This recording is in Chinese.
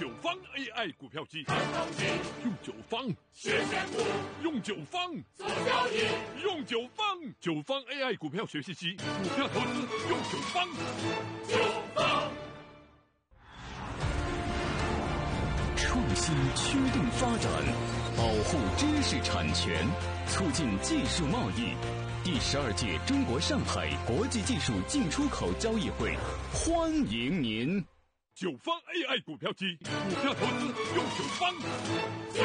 九方 AI 股票机，用九方学选股， 用九方做交易， 用九方AI 股票学习机，股票投资用九方。 创新驱动发展，保护知识产权，促进技术贸易。第12届中国上海国际技术进出口交易会，欢迎您！ 九方 AI 股票机，股票投资用九方。